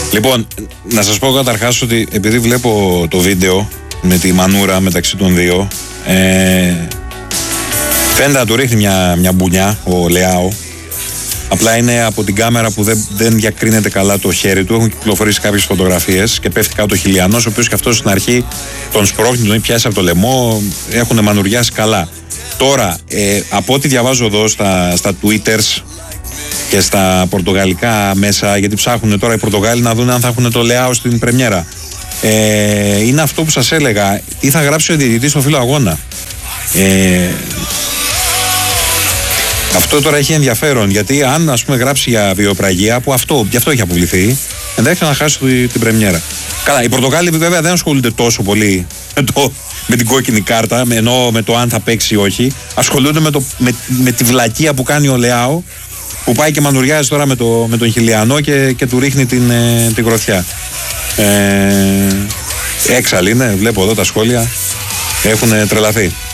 Λοιπόν, να σας πω καταρχάς ότι επειδή βλέπω το βίντεο με τη μανούρα μεταξύ των δύο, φαίνεται να του ρίχνει μια μπουνιά ο Λεάο. Απλά είναι από την κάμερα που δεν διακρίνεται καλά το χέρι του. Έχουν κυκλοφορήσει κάποιες φωτογραφίες και πέφτει κάτω ο Χιλιανός, ο οποίος και αυτός στην αρχή τον σπρώχνει, τον έχει πιάσει από το λαιμό, έχουν μανουριάσει καλά. Τώρα, από ό,τι διαβάζω εδώ στα Twitters και στα πορτογαλικά μέσα, γιατί ψάχνουν τώρα οι Πορτογάλοι να δουν αν θα έχουν το Λεάο στην πρεμιέρα. Είναι αυτό που σας έλεγα, τι θα γράψει ο διαιτητής στο φύλλο αγώνα. Αυτό τώρα έχει ενδιαφέρον, γιατί αν ας πούμε γράψει για βιοπραγία, που γι' αυτό έχει αποβληθεί, ενδέχεται να χάσει την πρεμιέρα. Καλά, οι Πορτογάλοι βέβαια δεν ασχολούνται τόσο πολύ με την κόκκινη κάρτα, ενώ με το αν θα παίξει ή όχι. Ασχολούνται με τη βλακεία που κάνει ο Λεάο, που πάει και μανουριάζει τώρα με τον Χιλιανό και του ρίχνει την γροθιά. Έξαλλοι είναι, βλέπω εδώ τα σχόλια, έχουν τρελαθεί.